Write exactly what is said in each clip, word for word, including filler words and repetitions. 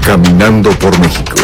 Caminando por México.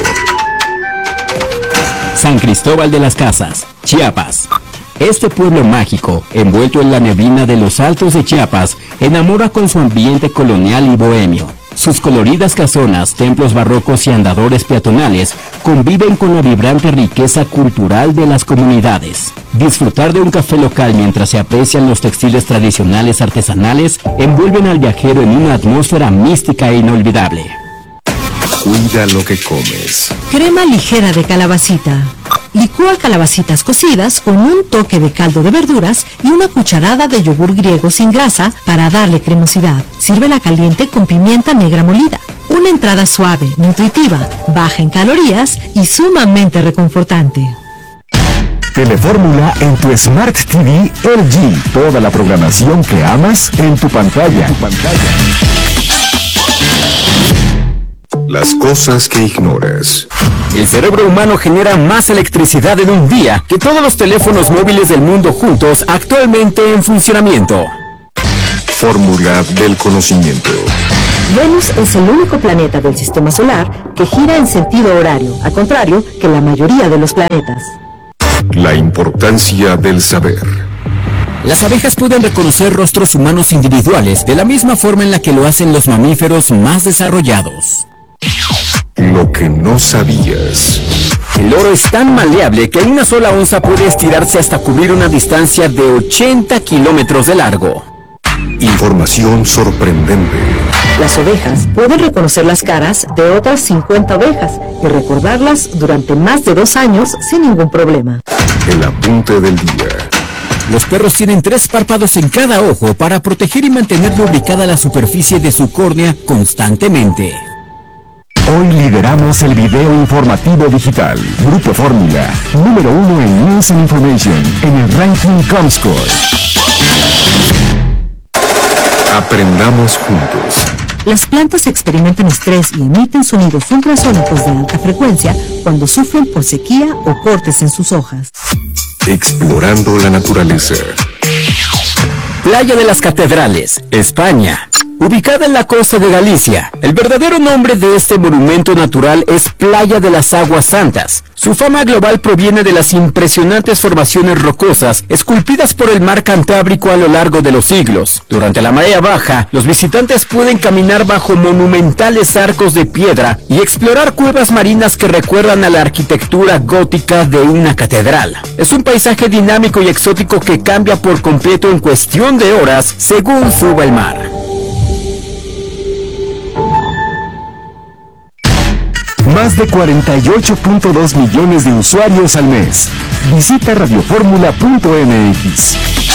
San Cristóbal de las Casas, Chiapas. Este pueblo mágico, envuelto en la neblina de los altos de Chiapas, enamora con su ambiente colonial y bohemio. Sus coloridas casonas, templos barrocos y andadores peatonales conviven con la vibrante riqueza cultural de las comunidades. Disfrutar de un café local mientras se aprecian los textiles tradicionales artesanales envuelven al viajero en una atmósfera mística e inolvidable. Cuida lo que comes. Crema ligera de calabacita. Licúa calabacitas cocidas con un toque de caldo de verduras y una cucharada de yogur griego sin grasa para darle cremosidad. Sírvela caliente con pimienta negra molida. Una entrada suave, nutritiva, baja en calorías y sumamente reconfortante. Telefórmula en tu Smart T V L G. Toda la programación que amas en tu pantalla. En tu pantalla. Las cosas que ignoras. El cerebro humano genera más electricidad en un día que todos los teléfonos móviles del mundo juntos actualmente en funcionamiento. Fórmula del conocimiento. Venus es el único planeta del sistema solar que gira en sentido horario, al contrario que la mayoría de los planetas. La importancia del saber. Las abejas pueden reconocer rostros humanos individuales de la misma forma en la que lo hacen los mamíferos más desarrollados. Lo que no sabías. El oro es tan maleable que una sola onza puede estirarse hasta cubrir una distancia de ochenta kilómetros de largo. Información sorprendente. Las ovejas pueden reconocer las caras de otras cincuenta ovejas y recordarlas durante más de dos años sin ningún problema. El apunte del día. Los perros tienen tres párpados en cada ojo para proteger y mantener lubricada la superficie de su córnea constantemente. Hoy lideramos el video informativo digital. Grupo Fórmula, número uno en News and Information, en el ranking Comscore. Aprendamos juntos. Las plantas experimentan estrés y emiten sonidos ultrasónicos de alta frecuencia cuando sufren por sequía o cortes en sus hojas. Explorando la naturaleza. Playa de las Catedrales, España. Ubicada en la costa de Galicia, el verdadero nombre de este monumento natural es Playa de las Aguas Santas. Su fama global proviene de las impresionantes formaciones rocosas esculpidas por el mar Cantábrico a lo largo de los siglos. Durante la marea baja, los visitantes pueden caminar bajo monumentales arcos de piedra y explorar cuevas marinas que recuerdan a la arquitectura gótica de una catedral. Es un paisaje dinámico y exótico que cambia por completo en cuestión de horas según suba el mar. Más de cuarenta y ocho punto dos millones de usuarios al mes. Visita radioformula punto m x.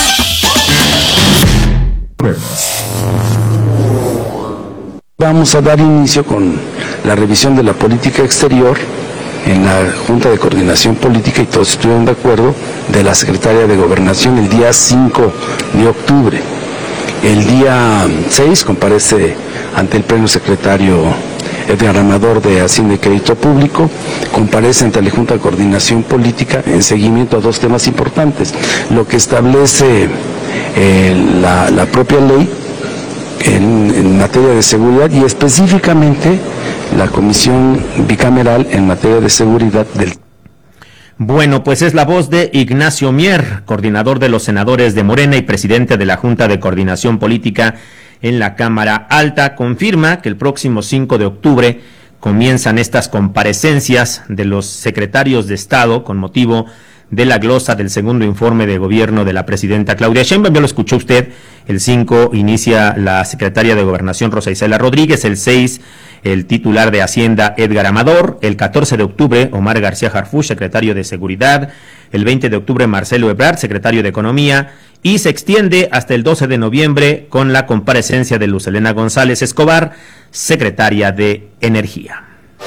Vamos a dar inicio con la revisión de la política exterior en la Junta de Coordinación Política, y todos estuvieron de acuerdo, de la Secretaria de Gobernación el día cinco de octubre. El día seis comparece ante el Pleno Secretario Edgar Amador de Hacienda y Crédito Público, comparece ante la Junta de Coordinación Política en seguimiento a dos temas importantes: lo que establece eh, la, la propia ley en, en materia de seguridad, y específicamente la Comisión Bicameral en materia de seguridad del... Bueno, pues es la voz de Ignacio Mier, coordinador de los senadores de Morena y presidente de la Junta de Coordinación Política en la Cámara Alta. Confirma que el próximo cinco de octubre comienzan estas comparecencias de los secretarios de Estado con motivo de la glosa del segundo informe de gobierno de la presidenta Claudia Sheinbaum. Ya lo escuchó usted. El cinco inicia la secretaria de Gobernación Rosa Isela Rodríguez, el seis el titular de Hacienda Edgar Amador, el catorce de octubre Omar García Harfuch, secretario de Seguridad, el veinte de octubre Marcelo Ebrard, secretario de Economía, y se extiende hasta el doce de noviembre con la comparecencia de Luz Helena González Escobar, secretaria de Energía.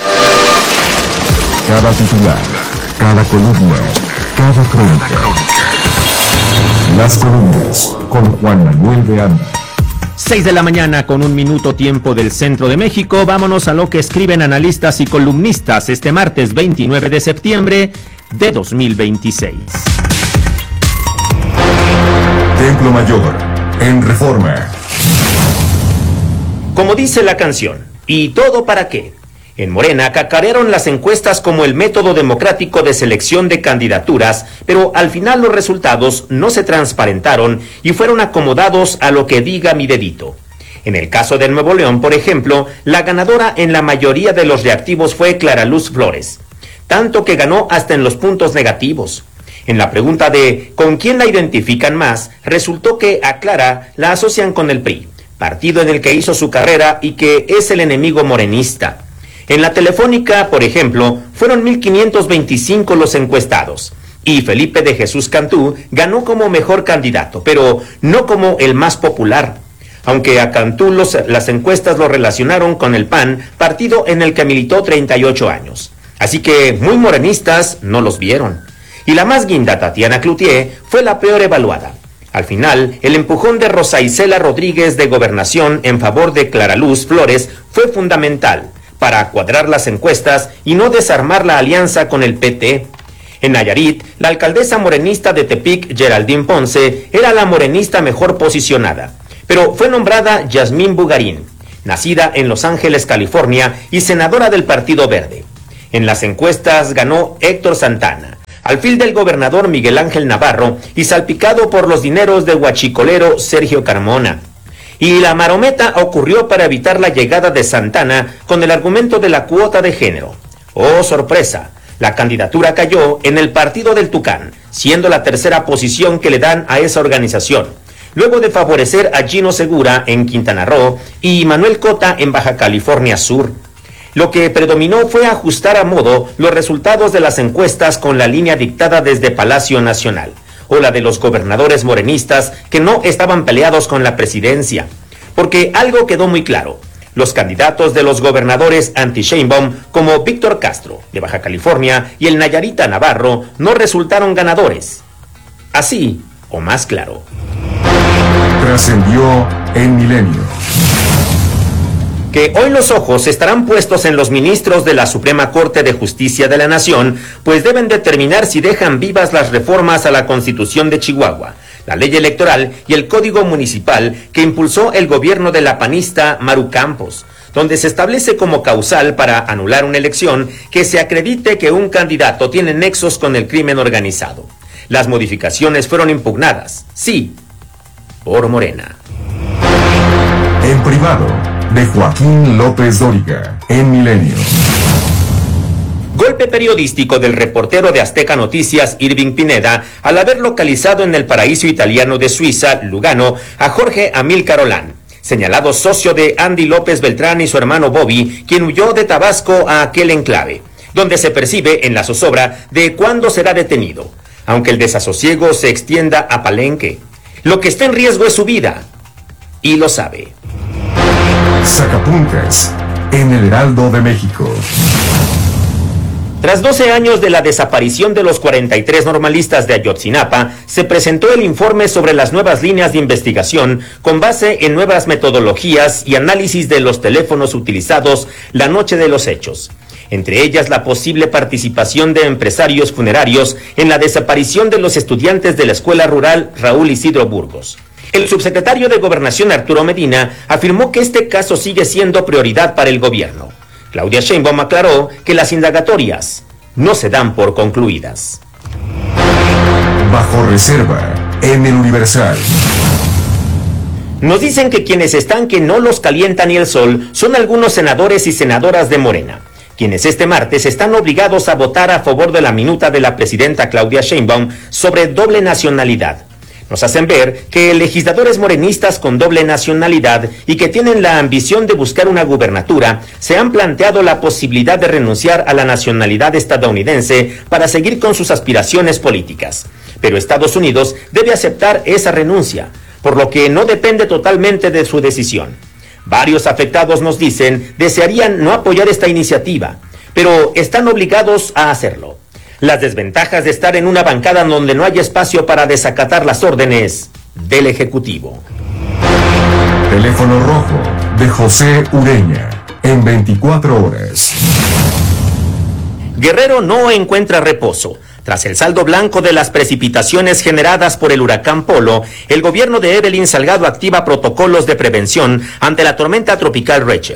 Cada titular, cada columna, cada crónica. Las columnas con Juan Manuel de Anda. seis de la mañana con un minuto tiempo del centro de México. Vámonos a lo que escriben analistas y columnistas este martes veintinueve de septiembre de dos mil veintiséis. Templo Mayor, en Reforma. Como dice la canción, ¿y todo para qué? En Morena cacarearon las encuestas como el método democrático de selección de candidaturas, pero al final los resultados no se transparentaron y fueron acomodados a lo que diga mi dedito. En el caso de Nuevo León, por ejemplo, la ganadora en la mayoría de los reactivos fue Clara Luz Flores, tanto que ganó hasta en los puntos negativos. En la pregunta de ¿con quién la identifican más?, resultó que a Clara la asocian con el P R I, partido en el que hizo su carrera y que es el enemigo morenista. En la telefónica, por ejemplo, fueron mil quinientos veinticinco los encuestados, y Felipe de Jesús Cantú ganó como mejor candidato, pero no como el más popular. Aunque a Cantú los, las encuestas lo relacionaron con el P A N, partido en el que militó treinta y ocho años. Así que muy morenistas no los vieron. Y la más guinda, Tatiana Cloutier, fue la peor evaluada. Al final, el empujón de Rosa Isela Rodríguez de Gobernación en favor de Clara Luz Flores fue fundamental para cuadrar las encuestas y no desarmar la alianza con el P T. En Nayarit, la alcaldesa morenista de Tepic, Geraldine Ponce, era la morenista mejor posicionada, pero fue nombrada Yasmín Bugarín, nacida en Los Ángeles, California, y senadora del Partido Verde. En las encuestas ganó Héctor Santana, alfil del gobernador Miguel Ángel Navarro y salpicado por los dineros del huachicolero Sergio Carmona. Y la marometa ocurrió para evitar la llegada de Santana con el argumento de la cuota de género. ¡Oh, sorpresa! La candidatura cayó en el Partido del Tucán, siendo la tercera posición que le dan a esa organización, luego de favorecer a Gino Segura en Quintana Roo y Manuel Cota en Baja California Sur. Lo que predominó fue ajustar a modo los resultados de las encuestas con la línea dictada desde Palacio Nacional, o la de los gobernadores morenistas que no estaban peleados con la presidencia. Porque algo quedó muy claro: los candidatos de los gobernadores anti-Sheinbaum, como Víctor Castro, de Baja California, y el Nayarita Navarro, no resultaron ganadores. Así, o más claro. Trascendió en Milenio. Que hoy los ojos estarán puestos en los ministros de la Suprema Corte de Justicia de la Nación, pues deben determinar si dejan vivas las reformas a la Constitución de Chihuahua, la ley electoral y el Código Municipal que impulsó el gobierno de la panista Maru Campos, donde se establece como causal para anular una elección que se acredite que un candidato tiene nexos con el crimen organizado. Las modificaciones fueron impugnadas, sí, por Morena. En privado, de Joaquín López Dóriga, en Milenio. Golpe periodístico del reportero de Azteca Noticias, Irving Pineda, al haber localizado en el paraíso italiano de Suiza, Lugano, a Jorge Amílcar Olán, señalado socio de Andy López Beltrán y su hermano Bobby, quien huyó de Tabasco a aquel enclave, donde se percibe en la zozobra de cuándo será detenido, aunque el desasosiego se extienda a Palenque. Lo que está en riesgo es su vida, y lo sabe. Sacapuntas, en el Heraldo de México. Tras doce años de la desaparición de los cuarenta y tres normalistas de Ayotzinapa, se presentó el informe sobre las nuevas líneas de investigación con base en nuevas metodologías y análisis de los teléfonos utilizados la noche de los hechos. Entre ellas la posible participación de empresarios funerarios en la desaparición de los estudiantes de la escuela rural Raúl Isidro Burgos. El subsecretario de Gobernación Arturo Medina afirmó que este caso sigue siendo prioridad para el gobierno. Claudia Sheinbaum aclaró que las indagatorias no se dan por concluidas. Bajo reserva, en el Universal. Nos dicen que quienes están que no los calienta ni el sol son algunos senadores y senadoras de Morena, quienes este martes están obligados a votar a favor de la minuta de la presidenta Claudia Sheinbaum sobre doble nacionalidad. Nos hacen ver que legisladores morenistas con doble nacionalidad y que tienen la ambición de buscar una gubernatura se han planteado la posibilidad de renunciar a la nacionalidad estadounidense para seguir con sus aspiraciones políticas. Pero Estados Unidos debe aceptar esa renuncia, por lo que no depende totalmente de su decisión. Varios afectados nos dicen desearían no apoyar esta iniciativa, pero están obligados a hacerlo. Las desventajas de estar en una bancada donde no hay espacio para desacatar las órdenes del Ejecutivo. Teléfono rojo de José Ureña, en veinticuatro horas. Guerrero no encuentra reposo. Tras el saldo blanco de las precipitaciones generadas por el huracán Polo, el gobierno de Evelyn Salgado activa protocolos de prevención ante la tormenta tropical Rachel.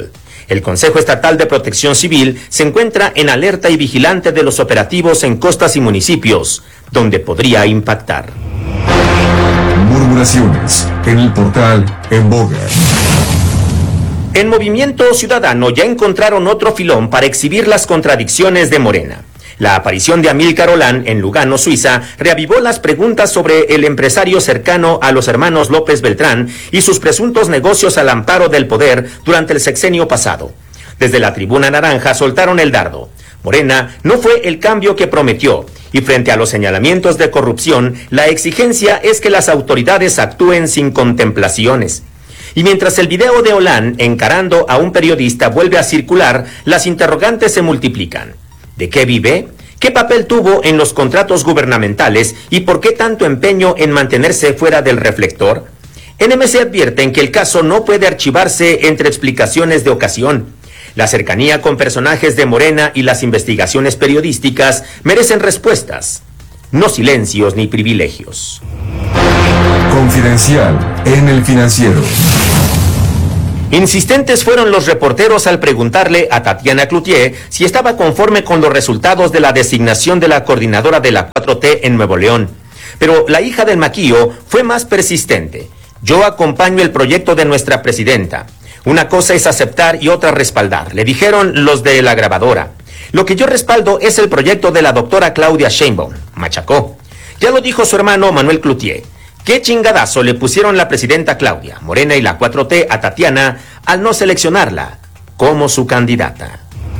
El Consejo Estatal de Protección Civil se encuentra en alerta y vigilante de los operativos en costas y municipios, donde podría impactar. Murmuraciones en el portal En Boga. En Movimiento Ciudadano ya encontraron otro filón para exhibir las contradicciones de Morena. La aparición de Amílcar Olán en Lugano, Suiza, reavivó las preguntas sobre el empresario cercano a los hermanos López Beltrán y sus presuntos negocios al amparo del poder durante el sexenio pasado. Desde la Tribuna Naranja soltaron el dardo. Morena no fue el cambio que prometió, y frente a los señalamientos de corrupción, la exigencia es que las autoridades actúen sin contemplaciones. Y mientras el video de Olán encarando a un periodista vuelve a circular, las interrogantes se multiplican. ¿De qué vive? ¿Qué papel tuvo en los contratos gubernamentales y por qué tanto empeño en mantenerse fuera del reflector? N M C advierte en que el caso no puede archivarse entre explicaciones de ocasión. La cercanía con personajes de Morena y las investigaciones periodísticas merecen respuestas, no silencios ni privilegios. Confidencial en El Financiero. Insistentes fueron los reporteros al preguntarle a Tatiana Cloutier si estaba conforme con los resultados de la designación de la coordinadora de la cuatro T en Nuevo León. Pero la hija del maquillo fue más persistente. Yo acompaño el proyecto de nuestra presidenta. Una cosa es aceptar y otra respaldar, le dijeron los de la grabadora. Lo que yo respaldo es el proyecto de la doctora Claudia Sheinbaum, machacó. Ya lo dijo su hermano Manuel Cloutier. ¿Qué chingadazo le pusieron la presidenta Claudia, Morena y la cuatro T a Tatiana al no seleccionarla como su candidata?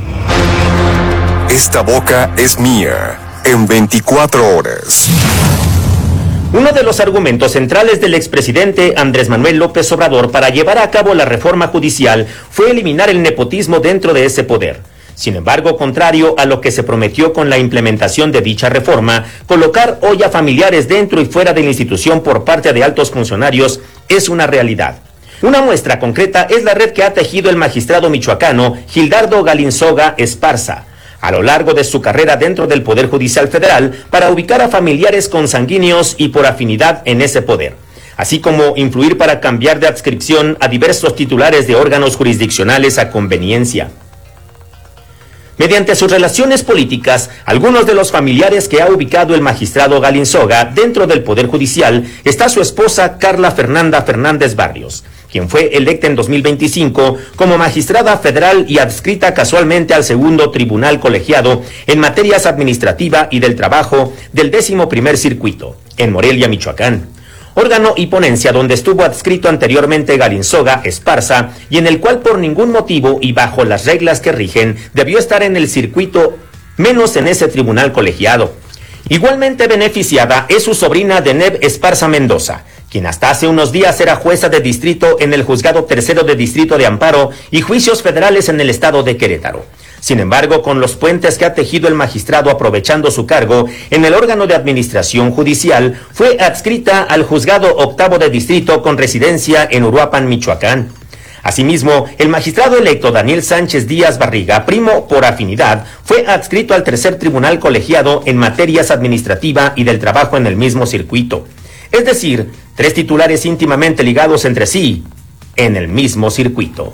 Esta boca es mía en veinticuatro horas. Uno de los argumentos centrales del expresidente Andrés Manuel López Obrador para llevar a cabo la reforma judicial fue eliminar el nepotismo dentro de ese poder. Sin embargo, contrario a lo que se prometió con la implementación de dicha reforma, colocar hoy a familiares dentro y fuera de la institución por parte de altos funcionarios es una realidad. Una muestra concreta es la red que ha tejido el magistrado michoacano Gildardo Galinzoga Esparza a lo largo de su carrera dentro del Poder Judicial Federal para ubicar a familiares consanguíneos y por afinidad en ese poder, así como influir para cambiar de adscripción a diversos titulares de órganos jurisdiccionales a conveniencia. Mediante sus relaciones políticas, algunos de los familiares que ha ubicado el magistrado Galinzoga dentro del Poder Judicial está su esposa Carla Fernanda Fernández Barrios, quien fue electa en dos mil veinticinco como magistrada federal y adscrita casualmente al segundo tribunal colegiado en materias administrativa y del trabajo del décimo primer circuito, en Morelia, Michoacán. Órgano y ponencia donde estuvo adscrito anteriormente Galinzoga Esparza y en el cual por ningún motivo y bajo las reglas que rigen debió estar en el circuito, menos en ese tribunal colegiado. Igualmente beneficiada es su sobrina Deneb Esparza Mendoza, quien hasta hace unos días era jueza de distrito en el Juzgado Tercero de Distrito de Amparo y Juicios Federales en el estado de Querétaro. Sin embargo, con los puentes que ha tejido el magistrado aprovechando su cargo en el órgano de administración judicial, fue adscrita al Juzgado Octavo de Distrito con residencia en Uruapan, Michoacán. Asimismo, el magistrado electo Daniel Sánchez Díaz Barriga, primo por afinidad, fue adscrito al tercer tribunal colegiado en materias administrativa y del trabajo en el mismo circuito. Es decir, tres titulares íntimamente ligados entre sí en el mismo circuito.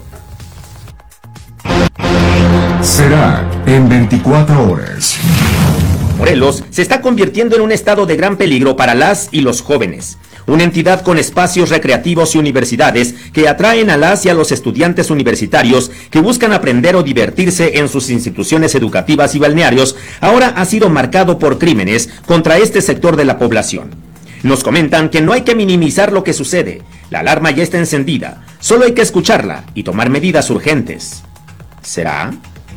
Será en veinticuatro horas. Morelos se está convirtiendo en un estado de gran peligro para las y los jóvenes. Una entidad con espacios recreativos y universidades que atraen a las y a los estudiantes universitarios que buscan aprender o divertirse en sus instituciones educativas y balnearios, ahora ha sido marcado por crímenes contra este sector de la población. Nos comentan que no hay que minimizar lo que sucede. La alarma ya está encendida. Solo hay que escucharla y tomar medidas urgentes. ¿Será?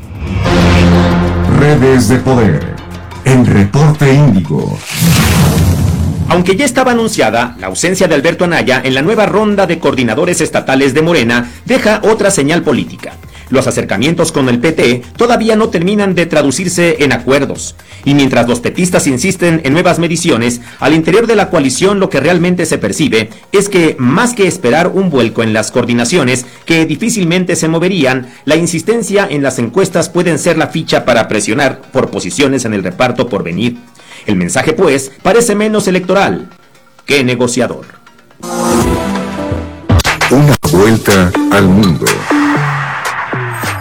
Redes de poder. En Reporte Índigo. Aunque ya estaba anunciada, la ausencia de Alberto Anaya en la nueva ronda de coordinadores estatales de Morena deja otra señal política. Los acercamientos con el P T todavía no terminan de traducirse en acuerdos. Y mientras los petistas insisten en nuevas mediciones, al interior de la coalición lo que realmente se percibe es que, más que esperar un vuelco en las coordinaciones, que difícilmente se moverían, la insistencia en las encuestas pueden ser la ficha para presionar por posiciones en el reparto por venir. El mensaje, pues, parece menos electoral que negociador. Una vuelta al mundo.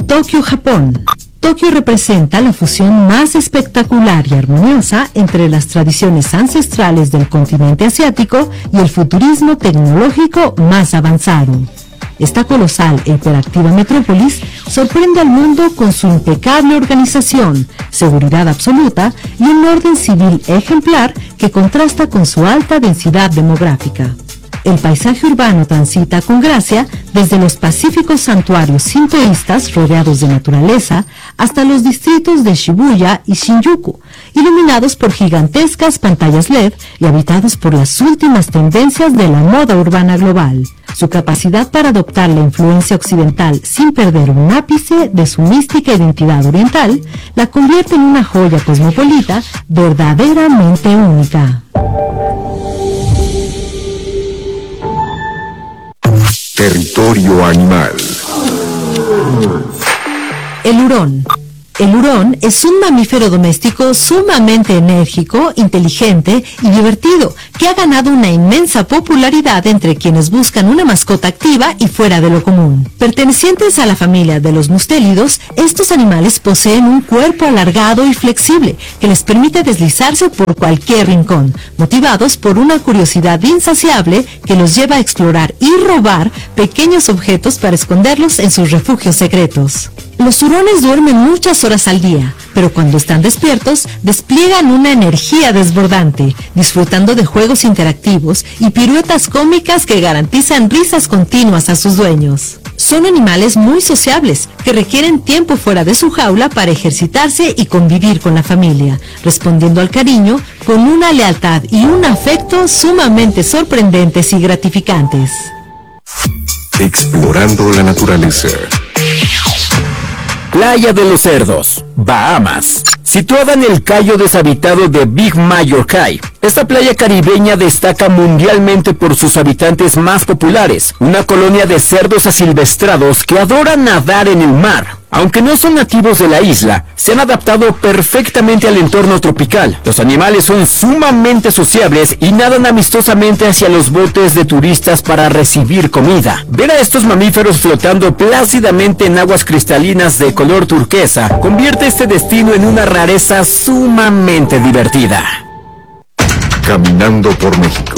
Tokio, Japón. Tokio representa la fusión más espectacular y armoniosa entre las tradiciones ancestrales del continente asiático y el futurismo tecnológico más avanzado. Esta colosal e hiperactiva metrópolis sorprende al mundo con su impecable organización, seguridad absoluta y un orden civil ejemplar que contrasta con su alta densidad demográfica. El paisaje urbano transita con gracia desde los pacíficos santuarios sintoístas rodeados de naturaleza hasta los distritos de Shibuya y Shinjuku, iluminados por gigantescas pantallas L E D y habitados por las últimas tendencias de la moda urbana global. Su capacidad para adoptar la influencia occidental sin perder un ápice de su mística identidad oriental la convierte en una joya cosmopolita verdaderamente única. Territorio animal. El hurón. El hurón es un mamífero doméstico sumamente enérgico, inteligente y divertido, que ha ganado una inmensa popularidad entre quienes buscan una mascota activa y fuera de lo común. Pertenecientes a la familia de los mustélidos, estos animales poseen un cuerpo alargado y flexible que les permite deslizarse por cualquier rincón, motivados por una curiosidad insaciable que los lleva a explorar y robar pequeños objetos para esconderlos en sus refugios secretos. Los hurones duermen muchas horas al día, pero cuando están despiertos, despliegan una energía desbordante, disfrutando de juegos interactivos y piruetas cómicas que garantizan risas continuas a sus dueños. Son animales muy sociables, que requieren tiempo fuera de su jaula para ejercitarse y convivir con la familia, respondiendo al cariño con una lealtad y un afecto sumamente sorprendentes y gratificantes. Explorando la naturaleza. Playa de los Cerdos, Bahamas. Situada en el cayo deshabitado de Big Major Cay, esta playa caribeña destaca mundialmente por sus habitantes más populares, una colonia de cerdos asilvestrados que adoran nadar en el mar. Aunque no son nativos de la isla, se han adaptado perfectamente al entorno tropical. Los animales son sumamente sociables y nadan amistosamente hacia los botes de turistas para recibir comida. Ver a estos mamíferos flotando plácidamente en aguas cristalinas de color turquesa convierte este destino en una rareza sumamente divertida. Caminando por México.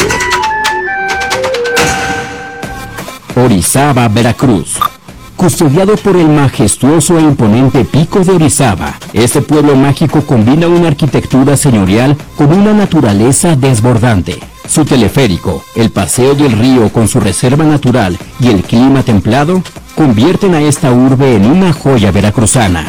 Orizaba, Veracruz. Custodiado por el majestuoso e imponente Pico de Orizaba, este pueblo mágico combina una arquitectura señorial con una naturaleza desbordante. Su teleférico, el paseo del río con su reserva natural y el clima templado convierten a esta urbe en una joya veracruzana.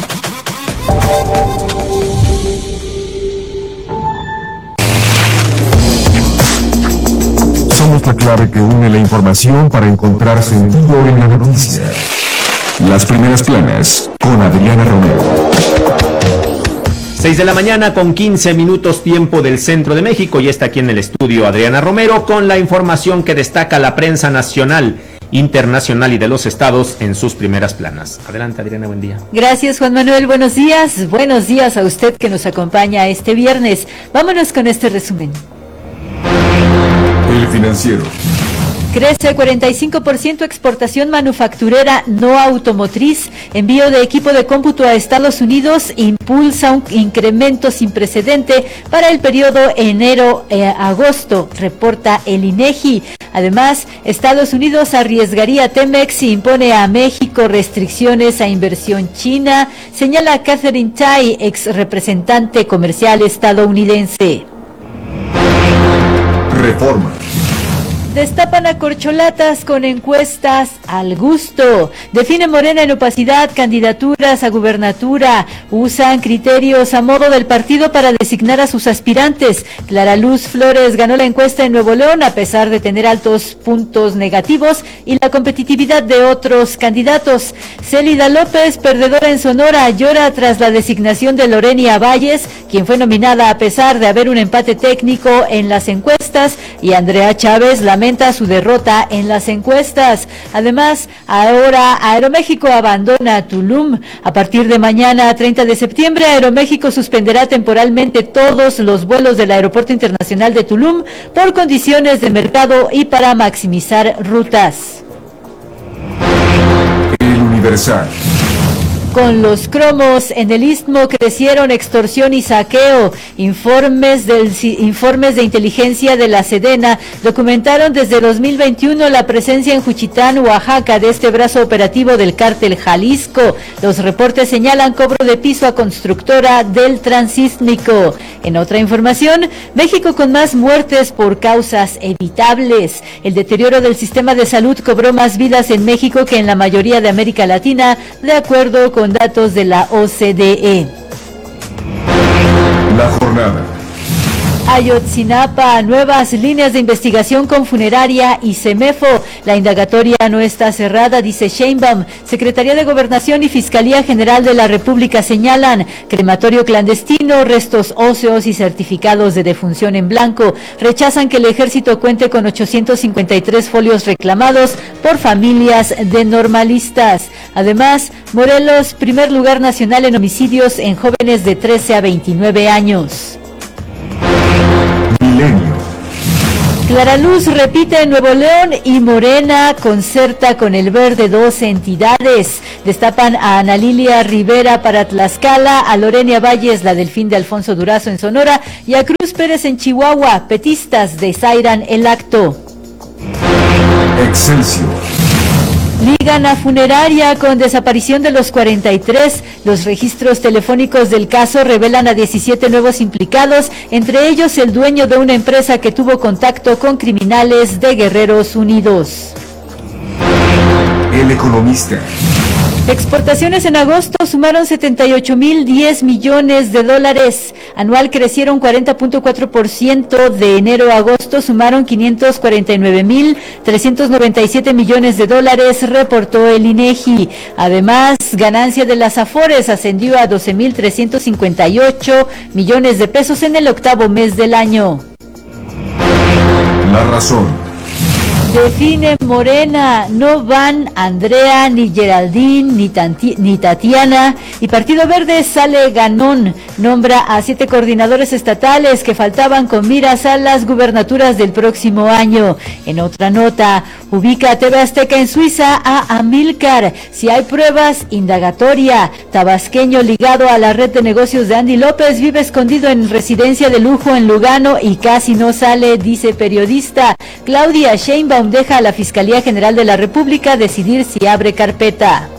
Somos la clave que une la información para encontrar sentido en la noticia. Las primeras planas con Adriana Romero. seis de la mañana con quince minutos tiempo del centro de México y está aquí en el estudio Adriana Romero con la información que destaca la prensa nacional, internacional y de los estados en sus primeras planas. Adelante, Adriana, buen día. Gracias, Juan Manuel, buenos días. Buenos días a usted que nos acompaña este viernes. Vámonos con este resumen. El Financiero. Crece cuarenta y cinco por ciento exportación manufacturera no automotriz. Envío de equipo de cómputo a Estados Unidos impulsa un incremento sin precedente para el periodo enero-agosto, reporta el INEGI. Además, Estados Unidos arriesgaría a Temex y impone a México restricciones a inversión china, señala Catherine Tai, ex representante comercial estadounidense. Reforma. Destapan a corcholatas con encuestas al gusto. Define Morena en opacidad candidaturas a gubernatura. Usan criterios a modo del partido para designar a sus aspirantes. Clara Luz Flores ganó la encuesta en Nuevo León a pesar de tener altos puntos negativos y la competitividad de otros candidatos. Célida López, perdedora en Sonora, llora tras la designación de Lorenia Valles, quien fue nominada a pesar de haber un empate técnico en las encuestas, y Andrea Chávez lamenta su derrota en las encuestas. Además, ahora Aeroméxico abandona Tulum. A partir de mañana, treinta de septiembre, Aeroméxico suspenderá temporalmente todos los vuelos del Aeropuerto Internacional de Tulum por condiciones de mercado y para maximizar rutas. El Universal. Con los cromos en el Istmo crecieron extorsión y saqueo. Informes del informes de inteligencia de la Sedena documentaron desde dos mil veintiuno la presencia en Juchitán, Oaxaca, de este brazo operativo del cártel Jalisco. Los reportes señalan cobro de piso a constructora del Transístmico. En otra información, México con más muertes por causas evitables. El deterioro del sistema de salud cobró más vidas en México que en la mayoría de América Latina, de acuerdo con datos de la O C D E. La jornada. Ayotzinapa, nuevas líneas de investigación con funeraria y CEMEFO. La indagatoria no está cerrada, dice Sheinbaum. Secretaría de Gobernación y Fiscalía General de la República señalan crematorio clandestino, restos óseos y certificados de defunción en blanco. Rechazan que el ejército cuente con ochocientos cincuenta y tres folios reclamados por familias de normalistas. Además, Morelos, primer lugar nacional en homicidios en jóvenes de trece a veintinueve años. Milenio. Clara Luz repite en Nuevo León y Morena concerta con el Verde, dos entidades. Destapan a Ana Lilia Rivera para Tlaxcala, a Lorenia Valles, la Delfín de Alfonso Durazo en Sonora, y a Cruz Pérez en Chihuahua. Petistas desairan el acto. Excelsior. Ligan a funeraria con desaparición de los cuarenta y tres. Los registros telefónicos del caso revelan a diecisiete nuevos implicados, entre ellos el dueño de una empresa que tuvo contacto con criminales de Guerreros Unidos. El Economista. Exportaciones en agosto sumaron setenta y ocho mil diez millones de dólares. Anual crecieron cuarenta punto cuatro por ciento. De enero a agosto sumaron quinientos cuarenta y nueve mil trescientos noventa y siete millones de dólares, reportó el INEGI. Además, ganancia de las Afores ascendió a doce mil trescientos cincuenta y ocho millones de pesos en el octavo mes del año. La Razón. Define Morena, no van Andrea, ni Geraldine, ni, Tanti, ni Tatiana, y Partido Verde sale ganón. Nombra a siete coordinadores estatales que faltaban con miras a las gubernaturas del próximo año. En otra nota, ubica a T V Azteca en Suiza a Amílcar. Si hay pruebas, indagatoria. Tabasqueño ligado a la red de negocios de Andy López vive escondido en residencia de lujo en Lugano y casi no sale, dice periodista. Claudia Sheinbaum deja a la Fiscalía General de la República decidir si abre carpeta.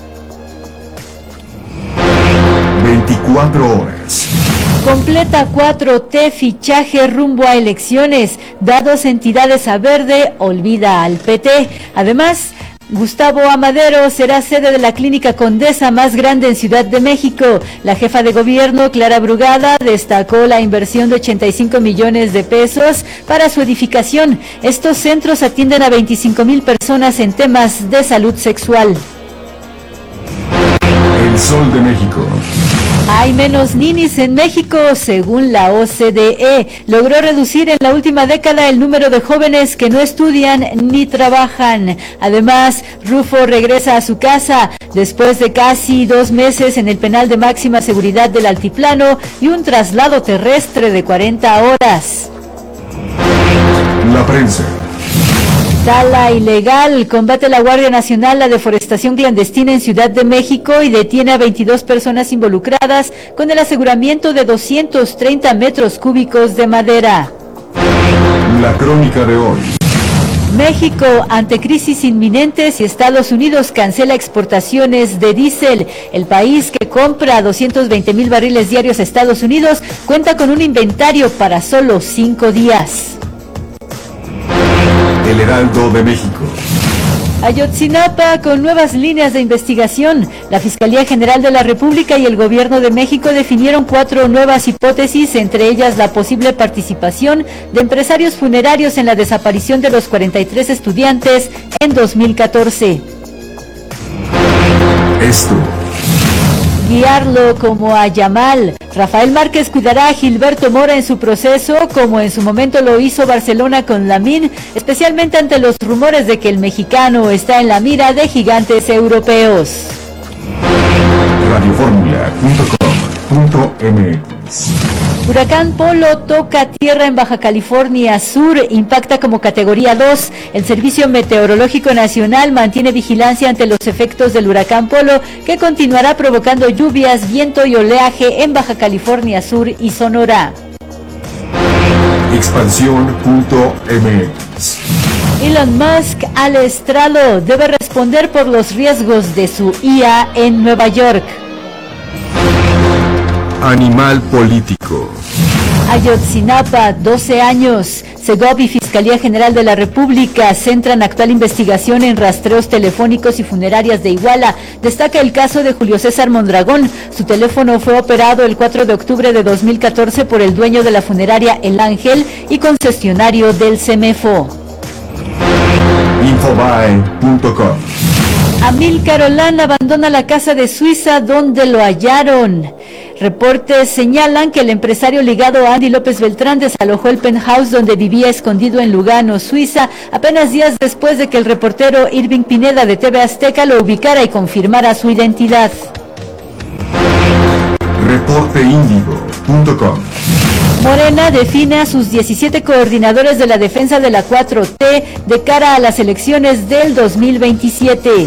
veinticuatro horas. Completa cuatro T fichaje rumbo a elecciones. Da dos entidades a Verde, olvida al P T. Además, Gustavo Amadero será sede de la Clínica Condesa más grande en Ciudad de México. La jefa de gobierno, Clara Brugada, destacó la inversión de ochenta y cinco millones de pesos para su edificación. Estos centros atienden a veinticinco mil personas en temas de salud sexual. El Sol de México. Hay menos ninis en México, según la O C D E. Logró reducir en la última década el número de jóvenes que no estudian ni trabajan. Además, Rufo regresa a su casa después de casi dos meses en el penal de máxima seguridad del Altiplano y un traslado terrestre de cuarenta horas. La prensa. Tala ilegal. Combate la Guardia Nacional la deforestación clandestina en Ciudad de México y detiene a veintidós personas involucradas con el aseguramiento de doscientos treinta metros cúbicos de madera. La crónica de hoy. México ante crisis inminentes y Estados Unidos cancela exportaciones de diésel. El país que compra doscientos veinte mil barriles diarios a Estados Unidos cuenta con un inventario para solo cinco días. El Heraldo de México. Ayotzinapa con nuevas líneas de investigación. La Fiscalía General de la República y el Gobierno de México definieron cuatro nuevas hipótesis, entre ellas la posible participación de empresarios funerarios en la desaparición de los cuarenta y tres estudiantes en dos mil catorce. Esto. Guiarlo como a Yamal. Rafael Márquez cuidará a Gilberto Mora en su proceso, como en su momento lo hizo Barcelona con Lamine, especialmente ante los rumores de que el mexicano está en la mira de gigantes europeos. Radio Fórmula punto com punto m x. Huracán Polo toca tierra en Baja California Sur, impacta como categoría dos. El Servicio Meteorológico Nacional mantiene vigilancia ante los efectos del huracán Polo, que continuará provocando lluvias, viento y oleaje en Baja California Sur y Sonora. Expansión punto m x. Elon Musk al estrado, debe responder por los riesgos de su I A en Nueva York. Animal político. Ayotzinapa, doce años. Segov y Fiscalía General de la República centran actual investigación en rastreos telefónicos y funerarias de Iguala. Destaca el caso de Julio César Mondragón. Su teléfono fue operado el cuatro de octubre de dos mil catorce por el dueño de la funeraria El Ángel y concesionario del CEMEFO. Infobae punto com. Amílcar Olán abandona la casa de Suiza donde lo hallaron. Reportes señalan que el empresario ligado a Andy López Beltrán desalojó el penthouse donde vivía escondido en Lugano, Suiza, apenas días después de que el reportero Irving Pineda de T V Azteca lo ubicara y confirmara su identidad. Reporte Índigo punto com. Morena define a sus diecisiete coordinadores de la defensa de la cuatro T de cara a las elecciones del dos mil veintisiete.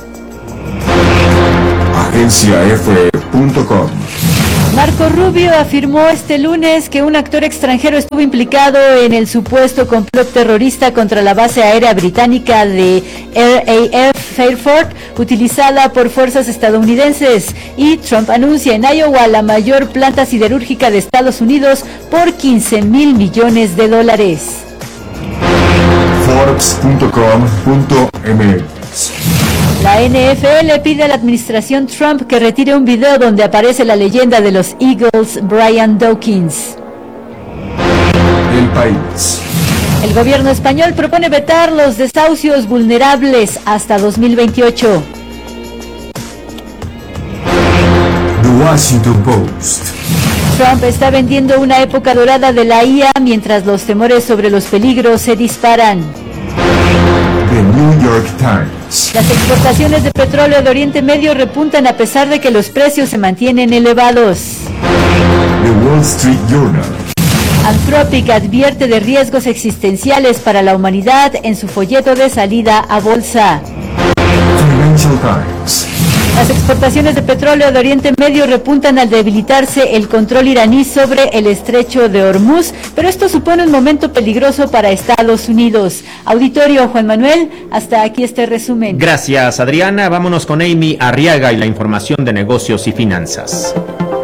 Agencia F punto com. Marco Rubio afirmó este lunes que un actor extranjero estuvo implicado en el supuesto complot terrorista contra la base aérea británica de R A F Fairford, utilizada por fuerzas estadounidenses. Y Trump anuncia en Iowa la mayor planta siderúrgica de Estados Unidos por quince mil millones de dólares. Forbes punto com punto m x. La N F L pide a la administración Trump que retire un video donde aparece la leyenda de los Eagles, Brian Dawkins. El País. El gobierno español propone vetar los desahucios vulnerables hasta dos mil veintiocho. The Washington Post. Trump está vendiendo una época dorada de la I A mientras los temores sobre los peligros se disparan. The New York Times. Las exportaciones de petróleo de Oriente Medio repuntan a pesar de que los precios se mantienen elevados. The Wall Street Journal. Anthropic advierte de riesgos existenciales para la humanidad en su folleto de salida a bolsa. Financial Times. Las exportaciones de petróleo de Oriente Medio repuntan al debilitarse el control iraní sobre el estrecho de Hormuz, pero esto supone un momento peligroso para Estados Unidos. Auditorio, Juan Manuel, hasta aquí este resumen. Gracias, Adriana. Vámonos con Amy Arriaga y la información de negocios y finanzas.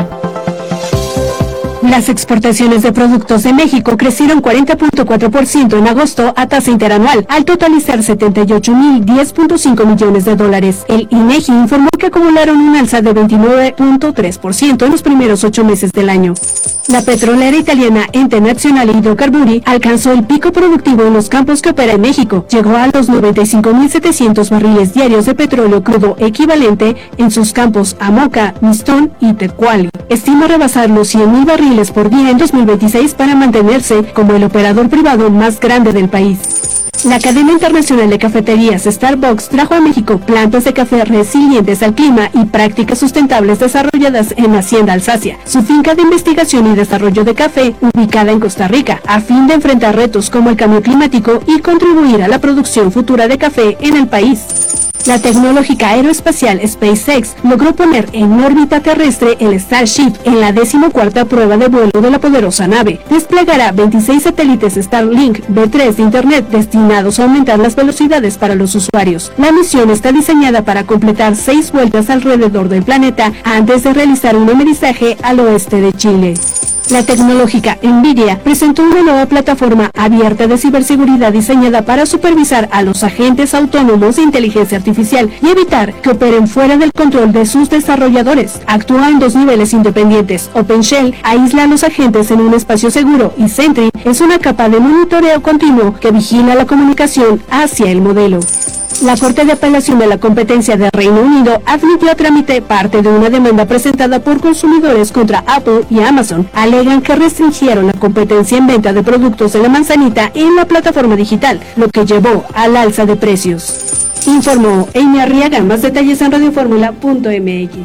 Las exportaciones de productos de México crecieron cuarenta punto cuatro por ciento en agosto a tasa interanual, al totalizar setenta y ocho mil diez punto cinco millones de dólares. El INEGI informó que acumularon un alza de veintinueve punto tres por ciento en los primeros ocho meses del año. La petrolera italiana Ente Nazionale Hidrocarburi alcanzó el pico productivo en los campos que opera en México. Llegó a los noventa y cinco mil setecientos barriles diarios de petróleo crudo equivalente en sus campos Amoca, Mistón y Tecuali. Estima rebasar los cien mil barriles por día en dos mil veintiséis para mantenerse como el operador privado más grande del país. La cadena internacional de cafeterías Starbucks trajo a México plantas de café resilientes al clima y prácticas sustentables desarrolladas en Hacienda Alsacia, su finca de investigación y desarrollo de café ubicada en Costa Rica, a fin de enfrentar retos como el cambio climático y contribuir a la producción futura de café en el país. La tecnológica aeroespacial SpaceX logró poner en órbita terrestre el Starship en la decimocuarta prueba de vuelo de la poderosa nave. Desplegará veintiséis satélites Starlink V tres de Internet destinados a aumentar las velocidades para los usuarios. La misión está diseñada para completar seis vueltas alrededor del planeta antes de realizar un amerizaje al oeste de Chile. La tecnológica Nvidia presentó una nueva plataforma abierta de ciberseguridad diseñada para supervisar a los agentes autónomos de inteligencia artificial y evitar que operen fuera del control de sus desarrolladores. Actúa en dos niveles independientes. OpenShell aísla a los agentes en un espacio seguro y Sentry es una capa de monitoreo continuo que vigila la comunicación hacia el modelo. La Corte de Apelación de la Competencia de Reino Unido admitió a trámite parte de una demanda presentada por consumidores contra Apple y Amazon. Alegan que restringieron la competencia en venta de productos de la manzanita en la plataforma digital, lo que llevó al alza de precios. Informó Amy Arriaga. Más detalles en radio fórmula punto m x.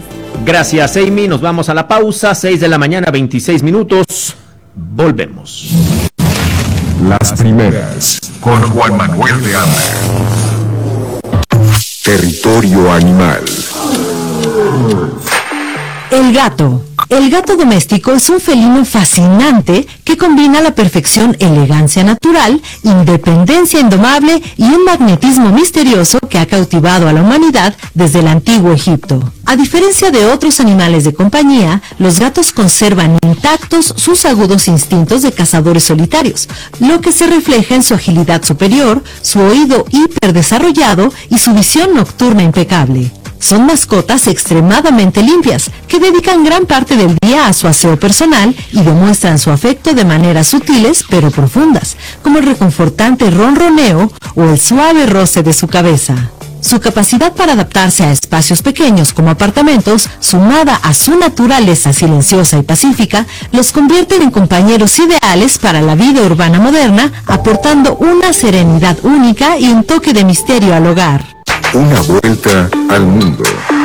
Gracias, Amy. Nos vamos a la pausa. seis de la mañana, veintiséis minutos. Volvemos. Las primeras, con Juan Manuel de Anda. Territorio animal. El gato. El gato doméstico es un felino fascinante que combina a la perfección elegancia natural, independencia indomable y un magnetismo misterioso que ha cautivado a la humanidad desde el antiguo Egipto. A diferencia de otros animales de compañía, los gatos conservan intactos sus agudos instintos de cazadores solitarios, lo que se refleja en su agilidad superior, su oído hiperdesarrollado y su visión nocturna impecable. Son mascotas extremadamente limpias, que dedican gran parte del día a su aseo personal y demuestran su afecto de maneras sutiles pero profundas, como el reconfortante ronroneo o el suave roce de su cabeza. Su capacidad para adaptarse a espacios pequeños como apartamentos, sumada a su naturaleza silenciosa y pacífica, los convierten en compañeros ideales para la vida urbana moderna, aportando una serenidad única y un toque de misterio al hogar. Una vuelta al mundo.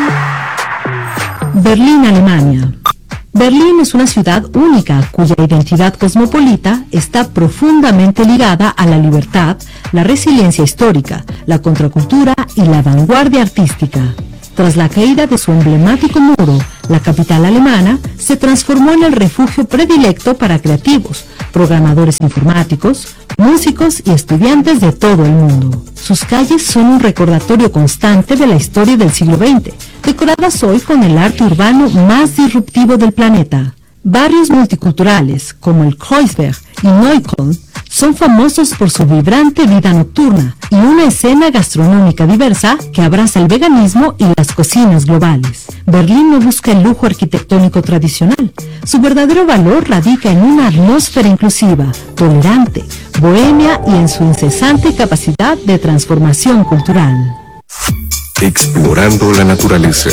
Berlín, Alemania. Berlín es una ciudad única cuya identidad cosmopolita está profundamente ligada a la libertad, la resiliencia histórica, la contracultura y la vanguardia artística. Tras la caída de su emblemático muro, la capital alemana se transformó en el refugio predilecto para creativos, programadores informáticos, músicos y estudiantes de todo el mundo. Sus calles son un recordatorio constante de la historia del siglo veinte, decoradas hoy con el arte urbano más disruptivo del planeta. Barrios multiculturales como el Kreuzberg y Neukölln son famosos por su vibrante vida nocturna y una escena gastronómica diversa que abraza el veganismo y las cocinas globales. Berlín no busca el lujo arquitectónico tradicional. Su verdadero valor radica en una atmósfera inclusiva, tolerante, bohemia y en su incesante capacidad de transformación cultural. Explorando la naturaleza.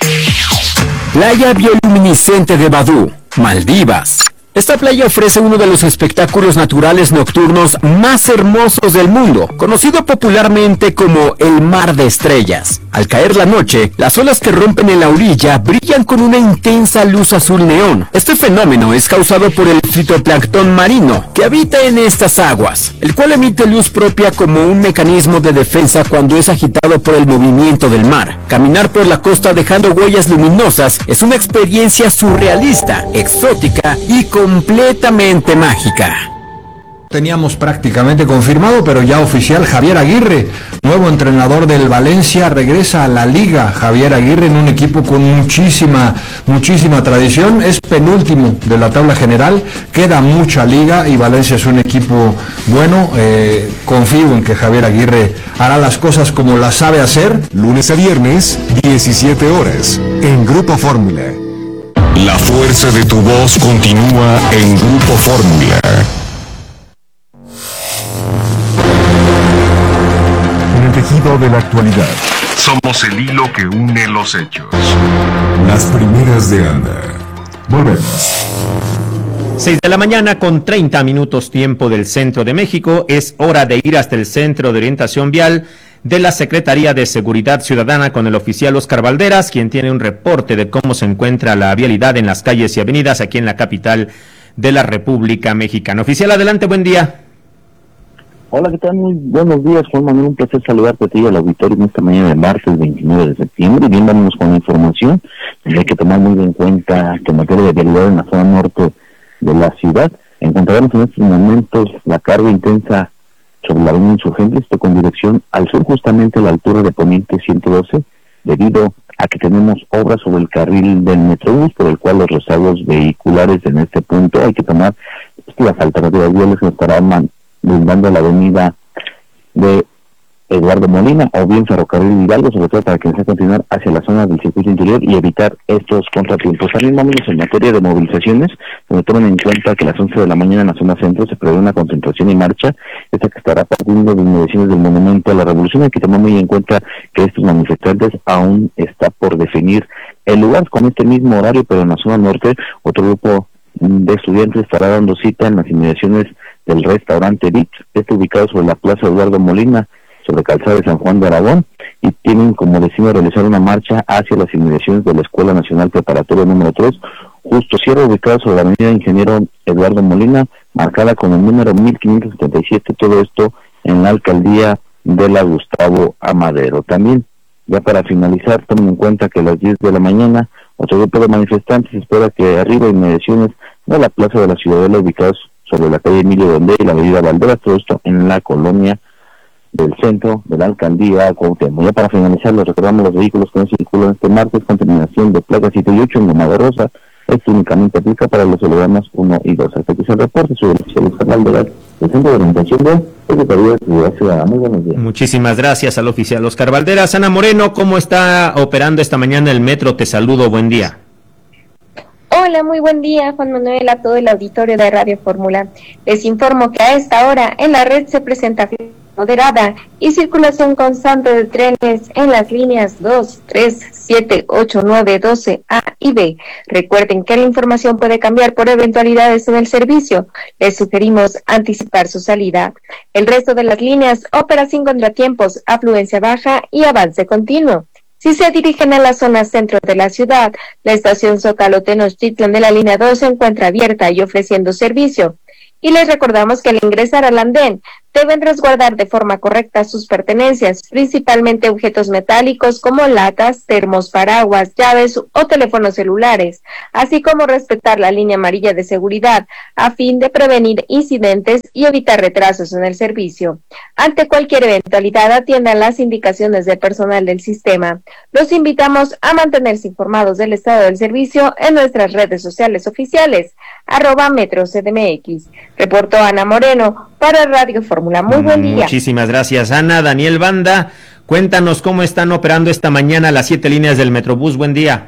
Playa bioluminiscente de Badú, Maldivas. Esta playa ofrece uno de los espectáculos naturales nocturnos más hermosos del mundo, conocido popularmente como el Mar de Estrellas. Al caer la noche, las olas que rompen en la orilla brillan con una intensa luz azul neón. Este fenómeno es causado por el fitoplancton marino que habita en estas aguas, el cual emite luz propia como un mecanismo de defensa cuando es agitado por el movimiento del mar. Caminar por la costa dejando huellas luminosas es una experiencia surrealista, exótica y completamente mágica. Teníamos prácticamente confirmado, pero ya oficial, Javier Aguirre, nuevo entrenador del Valencia, regresa a la Liga. Javier Aguirre en un equipo con muchísima, muchísima tradición, es penúltimo de la tabla general, queda mucha liga y Valencia es un equipo bueno. Eh, confío en que Javier Aguirre hará las cosas como las sabe hacer. Lunes a viernes, diecisiete horas, en Grupo Fórmula. La fuerza de tu voz continúa en Grupo Fórmula. En el tejido de la actualidad, Somos el hilo que une los hechos. las primeras de Anda. Volvemos. seis de la mañana con treinta minutos tiempo del centro de México. Es hora de ir hasta el Centro de Orientación Vial de la Secretaría de Seguridad Ciudadana con el oficial Oscar Valderas, quien tiene un reporte de cómo se encuentra la vialidad en las calles y avenidas aquí en la capital de la República Mexicana. Oficial, adelante, buen día. Hola, ¿qué tal? Muy buenos días, Juan Manuel, un placer saludarte a ti y al auditorio en esta mañana de martes veintinueve de septiembre. Y bien, vamos con la información. Hay que tomar muy en cuenta que en materia de vialidad en la zona norte de la ciudad encontraremos en estos momentos la carga intensa sobre la avenida Insurgentes, esto con dirección al sur, justamente a la altura de Poniente ciento doce, debido a que tenemos obras sobre el carril del Metrobús, por el cual los rezagos vehiculares en este punto hay que tomar las alternativas viales que estarán brindando la avenida de Eduardo Molina o bien Ferrocarril Hidalgo, sobre todo para que desee continuar hacia la zona del circuito interior y evitar estos contratiempos. También vamos en materia de movilizaciones, donde tomen en cuenta que a las once de la mañana en la zona centro se prevé una concentración y marcha, esta que estará partiendo de inmediaciones del Monumento a la Revolución. Hay que tomar muy en cuenta que estos manifestantes aún está por definir el lugar con este mismo horario, pero en la zona norte otro grupo de estudiantes estará dando cita en las inmediaciones del restaurante Vips, este ubicado sobre la plaza Eduardo Molina, sobre calzada de San Juan de Aragón, y tienen como destino realizar una marcha hacia las inmediaciones de la Escuela Nacional Preparatoria número tres, Justo Sierra, ubicada sobre la avenida Ingeniero Eduardo Molina, marcada con el número mil quinientos setenta y siete, todo esto en la alcaldía de la Gustavo Amadero. También, ya para finalizar, tomen en cuenta que a las diez de la mañana, otro grupo de manifestantes espera que arriba inmediaciones de la Plaza de la Ciudadela, ubicados sobre la calle Emilio Donde y la avenida Valderas, todo esto en la colonia del centro de la alcaldía Cuauhtémoc. Ya para finalizar, les recordamos los vehículos que no circulan este martes con terminación de placa siete y ocho en Loma de Rosa. Esto únicamente aplica para los ciudadanos uno y dos. Hasta que se reporte sobre el oficial Oscar Valderas, del Centro de Orientación de Secretaría de Seguridad Ciudadana. Muy buenos días. Muchísimas gracias al oficial Oscar Valderas. Ana Moreno, ¿cómo está operando esta mañana el metro? Te saludo, buen día. Hola, muy buen día, Juan Manuel, a todo el auditorio de Radio Fórmula. Les informo que a esta hora en la red se presenta moderada y circulación constante de trenes en las líneas dos, tres, siete, ocho, nueve, doce, A y B. Recuerden que la información puede cambiar por eventualidades en el servicio. Les sugerimos anticipar su salida. El resto de las líneas opera sin contratiempos, afluencia baja y avance continuo. Si se dirigen a la zona centro de la ciudad, la estación Zócalo Tenochtitlan de la línea dos se encuentra abierta y ofreciendo servicio. Y les recordamos que al ingresar al andén deben resguardar de forma correcta sus pertenencias, principalmente objetos metálicos como latas, termos, paraguas, llaves o teléfonos celulares, así como respetar la línea amarilla de seguridad a fin de prevenir incidentes y evitar retrasos en el servicio. Ante cualquier eventualidad, atiendan las indicaciones del personal del sistema. Los invitamos a mantenerse informados del estado del servicio en nuestras redes sociales oficiales, arroba Metro C D M X. Reportó Ana Moreno para Radio Fórmula. Muy buen día. Muchísimas gracias, Ana. Daniel Banda, cuéntanos cómo están operando esta mañana las siete líneas del Metrobús. Buen día.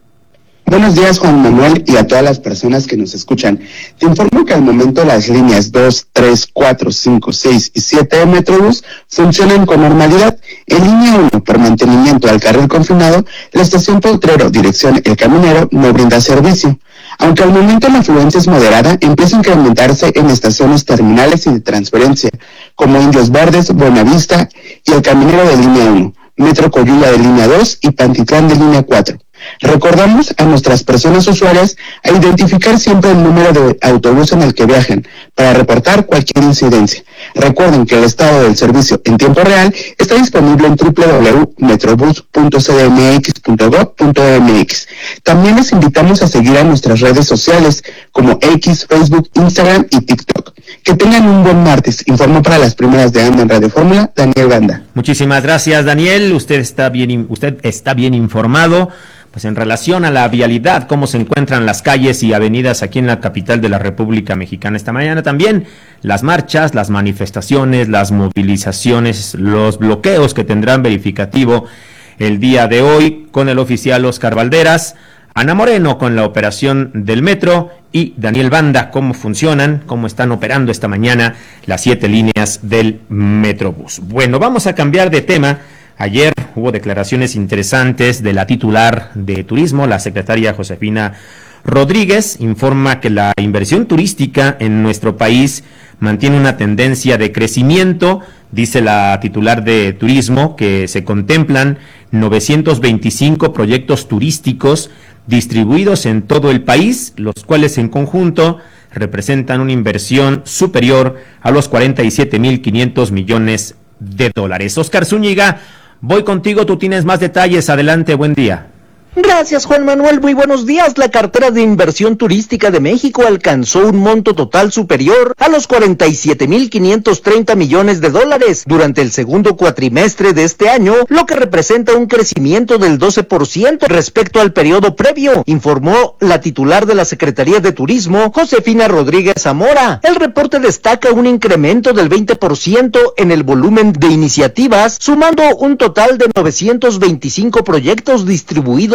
Buenos días, Juan Manuel, y a todas las personas que nos escuchan. Te informo que al momento las líneas dos, tres, cuatro, cinco, seis y siete de Metrobús funcionan con normalidad. En línea uno, por mantenimiento al carril confinado, la estación Potrero, dirección El Caminero, no brinda servicio. Aunque al momento la afluencia es moderada, empieza a incrementarse en estaciones terminales y de transferencia, como Indios Verdes, Buenavista y El Caminero de línea uno, Metro Coyula de línea dos y Pantitlán de línea cuatro. Recordamos a nuestras personas usuarias a identificar siempre el número de autobús en el que viajen para reportar cualquier incidencia. Recuerden que el estado del servicio en tiempo real está disponible en doble u doble u doble u punto metrobus punto c d m x punto gob punto m x. También les invitamos a seguir a nuestras redes sociales como X, Facebook, Instagram y TikTok. Que tengan un buen martes. Informó para las primeras de Anda en Radio Fórmula, Daniel Banda. Muchísimas gracias, Daniel. Usted está bien, usted está bien informado. Pues en relación a la vialidad, cómo se encuentran las calles y avenidas aquí en la capital de la República Mexicana esta mañana, también las marchas, las manifestaciones, las movilizaciones, los bloqueos que tendrán verificativo el día de hoy con el oficial Oscar Valderas, Ana Moreno con la operación del metro y Daniel Banda, cómo funcionan, cómo están operando esta mañana las siete líneas del Metrobús. Bueno, vamos a cambiar de tema. Ayer hubo declaraciones interesantes de la titular de Turismo, la secretaria Josefina Rodríguez. Informa que la inversión turística en nuestro país mantiene una tendencia de crecimiento. Dice la titular de Turismo que se contemplan novecientos veinticinco proyectos turísticos distribuidos en todo el país, los cuales en conjunto representan una inversión superior a los cuarenta y siete mil quinientos millones de dólares. Oscar Zúñiga, voy contigo, tú tienes más detalles. Adelante, buen día. Gracias, Juan Manuel, muy buenos días. La cartera de inversión turística de México alcanzó un monto total superior a los cuarenta y siete mil quinientos treinta millones de dólares durante el segundo cuatrimestre de este año, lo que representa un crecimiento del doce por ciento respecto al periodo previo, informó la titular de la Secretaría de Turismo, Josefina Rodríguez Zamora. El reporte destaca un incremento del veinte por ciento en el volumen de iniciativas, sumando un total de novecientos veinticinco proyectos distribuidos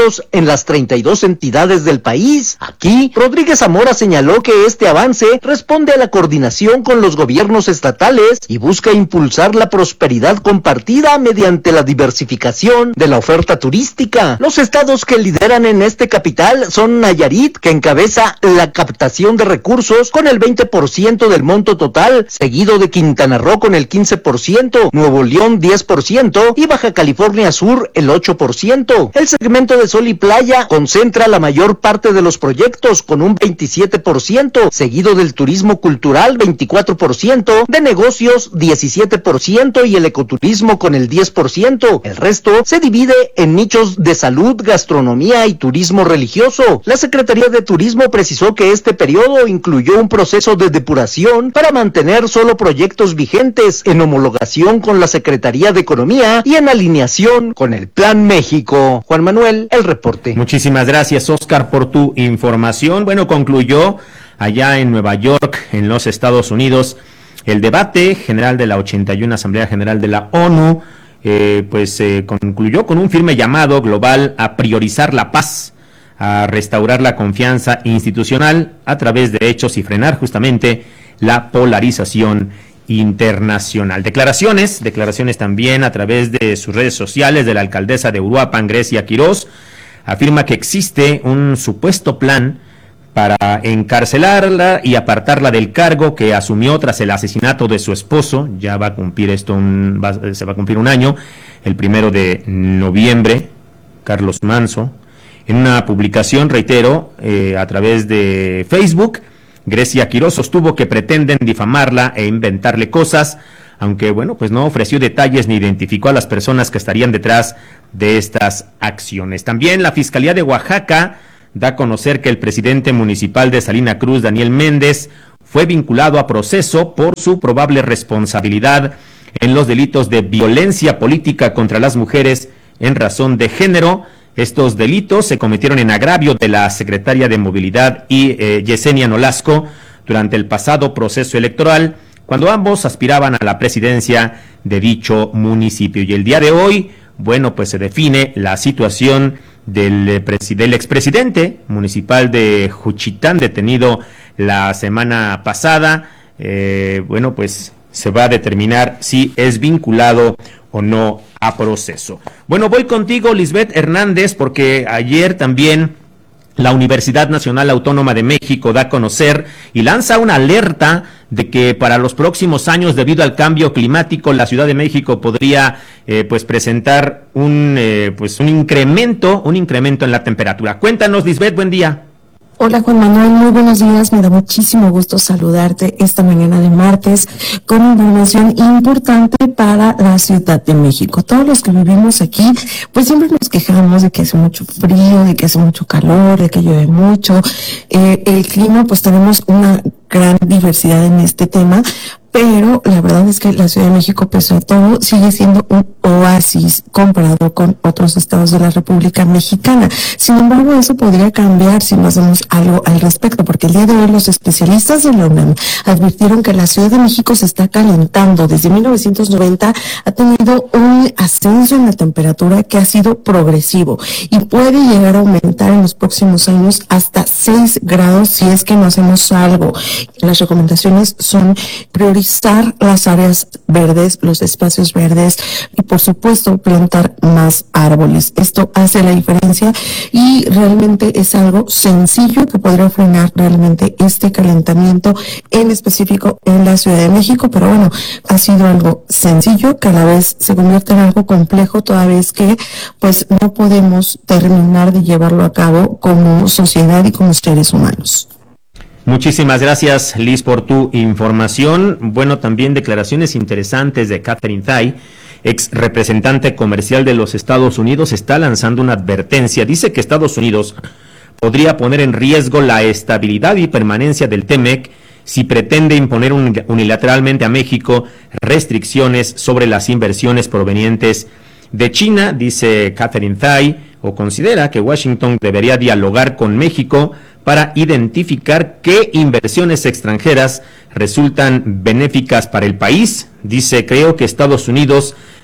proyectos en las treinta y dos entidades del país. Aquí, Rodríguez Zamora señaló que este avance responde a la coordinación con los gobiernos estatales y busca impulsar la prosperidad compartida mediante la diversificación de la oferta turística. Los estados que lideran en este capital son Nayarit, que encabeza la captación de recursos con el veinte por ciento del monto total, seguido de Quintana Roo con el quince por ciento, Nuevo León diez por ciento y Baja California Sur el ocho por ciento. El segmento de sol y playa concentra la mayor parte de los proyectos con un veintisiete por ciento, seguido del turismo cultural veinticuatro por ciento, de negocios diecisiete por ciento y el ecoturismo con el diez por ciento. El resto se divide en nichos de salud, gastronomía y turismo religioso. La Secretaría de Turismo precisó que este periodo incluyó un proceso de depuración para mantener solo proyectos vigentes en homologación con la Secretaría de Economía y en alineación con el Plan México. Juan Manuel, el reporte. Muchísimas gracias, Oscar, por tu información. Bueno, concluyó allá en Nueva York, en los Estados Unidos, el debate general de la ochenta y una Asamblea General de la ONU. Eh, pues eh, concluyó con un firme llamado global a priorizar la paz, a restaurar la confianza institucional a través de hechos y frenar justamente la polarización internacional. Declaraciones, declaraciones también a través de sus redes sociales de la alcaldesa de Uruapan, Grecia Quirós, afirma que existe un supuesto plan para encarcelarla y apartarla del cargo que asumió tras el asesinato de su esposo. Ya va a cumplir esto, un, va, se va a cumplir un año, el primero de noviembre, Carlos Manso. En una publicación, reitero, eh, a través de Facebook, Grecia Quirós sostuvo que pretenden difamarla e inventarle cosas, aunque, bueno, pues no ofreció detalles ni identificó a las personas que estarían detrás de estas acciones. También la Fiscalía de Oaxaca da a conocer que el presidente municipal de Salina Cruz, Daniel Méndez, fue vinculado a proceso por su probable responsabilidad en los delitos de violencia política contra las mujeres en razón de género. Estos delitos se cometieron en agravio de la secretaria de Movilidad y eh, Yesenia Nolasco durante el pasado proceso electoral, cuando ambos aspiraban a la presidencia de dicho municipio. Y el día de hoy, bueno, pues se define la situación del, eh, del expresidente municipal de Juchitán, detenido la semana pasada. Eh, bueno, pues se va a determinar si es vinculado o no a proceso. Bueno, voy contigo, Lisbeth Hernández, porque ayer también la Universidad Nacional Autónoma de México da a conocer y lanza una alerta de que para los próximos años, debido al cambio climático, la Ciudad de México podría eh, pues presentar un eh, pues un incremento, un incremento en la temperatura. Cuéntanos, Lisbeth, buen día. Hola Juan Manuel, muy buenos días, me da muchísimo gusto saludarte esta mañana de martes con información importante para la Ciudad de México. Todos los que vivimos aquí, pues siempre nos quejamos de que hace mucho frío, de que hace mucho calor, de que llueve mucho. Eh, el clima, pues tenemos una gran diversidad en este tema, pero la verdad es que la Ciudad de México, pese a todo, sigue siendo un oasis comparado con otros estados de la República Mexicana. Sin embargo, eso podría cambiar si no hacemos algo al respecto, porque el día de hoy los especialistas de la UNAM advirtieron que la Ciudad de México se está calentando. Desde mil novecientos noventa ha tenido un ascenso en la temperatura que ha sido progresivo y puede llegar a aumentar en los próximos años hasta seis grados si es que no hacemos algo. Las recomendaciones son priorizar las áreas verdes, los espacios verdes y por supuesto plantar más árboles. Esto hace la diferencia y realmente es algo sencillo que podría frenar realmente este calentamiento en específico en la Ciudad de México, pero bueno, ha sido algo sencillo que a la vez se convierte en algo complejo toda vez que pues no podemos terminar de llevarlo a cabo como sociedad y como seres humanos. Muchísimas gracias, Liz, por tu información. Bueno, también declaraciones interesantes de Katherine Tai, ex representante comercial de los Estados Unidos, está lanzando una advertencia. Dice que Estados Unidos podría poner en riesgo la estabilidad y permanencia del TEMEC si pretende imponer unilateralmente a México restricciones sobre las inversiones provenientes de China. Dice Katherine Tai, o considera que Washington debería dialogar con México para identificar qué inversiones extranjeras resultan benéficas para el país. Dice, creo que Estados Unidos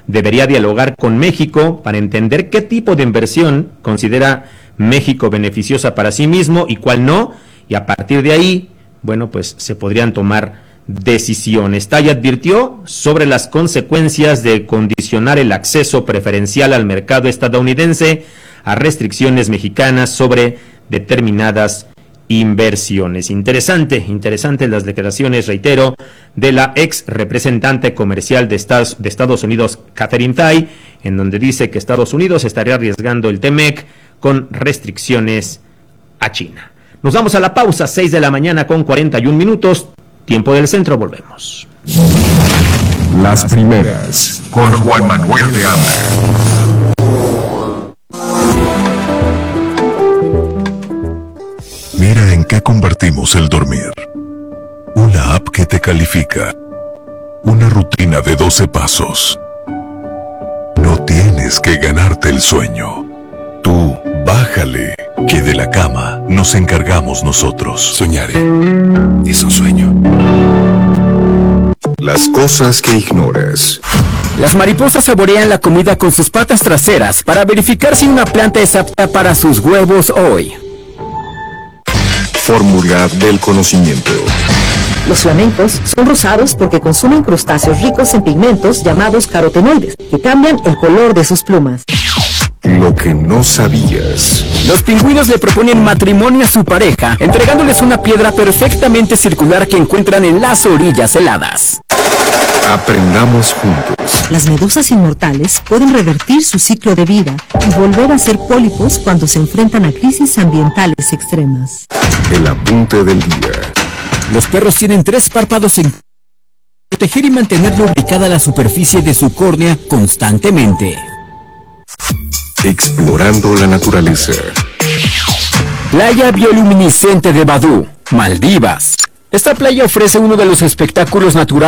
debería dialogar con México para entender qué tipo de inversión considera México beneficiosa para sí mismo y cuál no, y a partir de ahí, bueno, pues se podrían tomar decisiones. Tai advirtió sobre las consecuencias de condicionar el acceso preferencial al mercado estadounidense a restricciones mexicanas sobre determinadas inversiones. Interesante, interesante las declaraciones, reitero, de la ex representante comercial de Estados, de Estados Unidos, Katherine Tai, en donde dice que Estados Unidos estaría arriesgando el T-MEC con restricciones a China. Nos vamos a la pausa, seis de la mañana con cuarenta y un minutos, tiempo del centro, volvemos. Las primeras, con Juan Manuel de Anda. Mira en qué convertimos el dormir. Una app que te califica. Una rutina de doce pasos. No tienes que ganarte el sueño. Tú, bájale, que de la cama nos encargamos nosotros. Soñaré. Es un sueño. Las cosas que ignoras. Las mariposas saborean la comida con sus patas traseras para verificar si una planta es apta para sus huevos hoy. Fórmula del conocimiento. Los flamencos son rosados porque consumen crustáceos ricos en pigmentos llamados carotenoides, que cambian el color de sus plumas. Lo que no sabías. Los pingüinos le proponen matrimonio a su pareja, entregándoles una piedra perfectamente circular que encuentran en las orillas heladas. Aprendamos juntos. Las medusas inmortales pueden revertir su ciclo de vida y volver a ser pólipos cuando se enfrentan a crisis ambientales extremas. El apunte del día. Los perros tienen tres párpados en proteger y mantener lubricada la superficie de su córnea constantemente. Explorando la naturaleza. Playa bioluminiscente de Badú, Maldivas. Esta playa ofrece uno de los espectáculos naturales